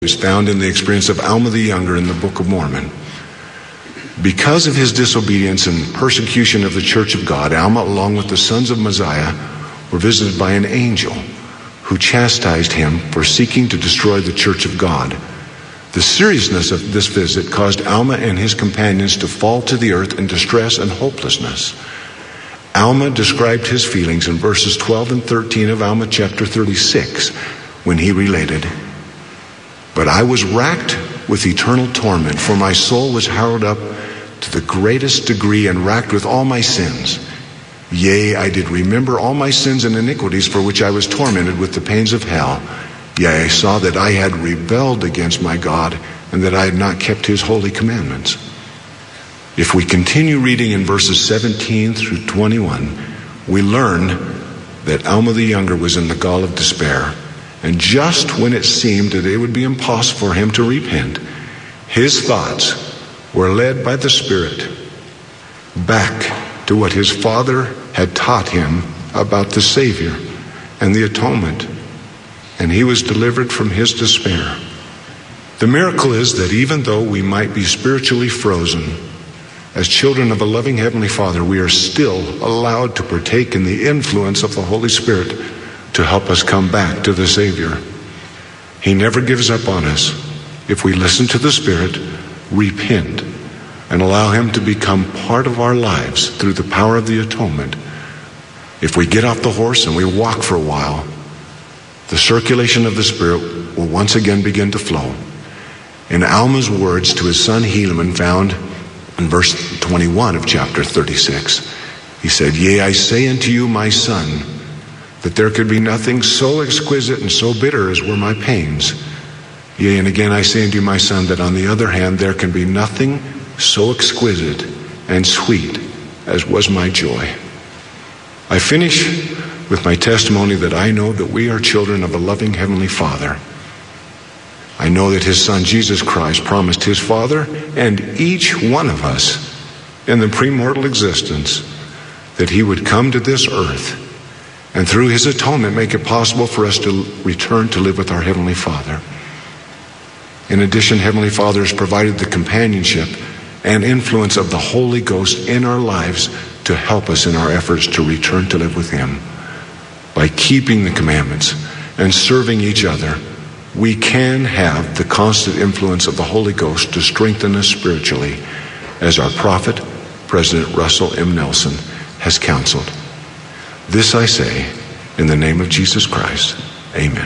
is found in the experience of Alma the Younger in the Book of Mormon. Because of his disobedience and persecution of the Church of God, Alma, along with the sons of Mosiah, were visited by an angel who chastised him for seeking to destroy the Church of God. The seriousness of this visit caused Alma and his companions to fall to the earth in distress and hopelessness. Alma described his feelings in verses 12 and 13 of Alma chapter 36 when he related, "But I was racked with eternal torment, for my soul was harrowed up to the greatest degree and racked with all my sins. Yea, I did remember all my sins and iniquities for which I was tormented with the pains of hell. Yea, I saw that I had rebelled against my God and that I had not kept his holy commandments." If we continue reading in verses 17 through 21, we learn that Alma the Younger was in the gall of despair. And just when it seemed that it would be impossible for him to repent, his thoughts were led by the Spirit back to what his father had taught him about the Savior and the atonement, and he was delivered from his despair. The miracle is that even though we might be spiritually frozen, as children of a loving Heavenly Father, we are still allowed to partake in the influence of the Holy Spirit to help us come back to the Savior. He never gives up on us if we listen to the Spirit, repent, and allow him to become part of our lives through the power of the atonement. If we get off the horse and we walk for a while, the circulation of the Spirit will once again begin to flow. In Alma's words to his son Helaman, found in verse 21 of chapter 36, he said, "Yea, I say unto you, my son, that there could be nothing so exquisite and so bitter as were my pains. Yea, and again I say unto you, my son, that on the other hand there can be nothing so exquisite and sweet as was my joy." I finish with my testimony that I know that we are children of a loving Heavenly Father. I know that his Son Jesus Christ promised his Father and each one of us in the premortal existence that he would come to this earth and through his atonement make it possible for us to return to live with our Heavenly Father. In addition, Heavenly Father has provided the companionship and influence of the Holy Ghost in our lives to help us in our efforts to return to live with him. By keeping the commandments and serving each other, we can have the constant influence of the Holy Ghost to strengthen us spiritually, as our prophet, President Russell M. Nelson, has counseled. This I say in the name of Jesus Christ. Amen.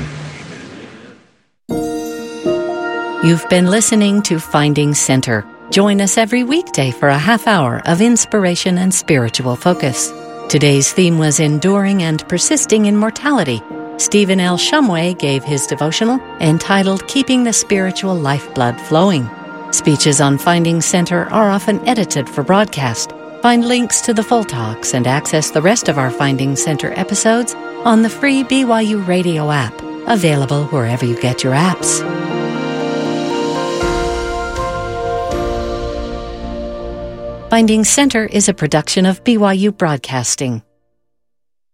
You've been listening to Finding Center. Join us every weekday for a half hour of inspiration and spiritual focus. Today's theme was Enduring and Persisting in Mortality. Stephen L. Shumway gave his devotional entitled Keeping the Spiritual Lifeblood Flowing. Speeches on Finding Center are often edited for broadcast. Find links to the full talks and access the rest of our Finding Center episodes on the free BYU Radio app, available wherever you get your apps. Finding Center is a production of BYU Broadcasting.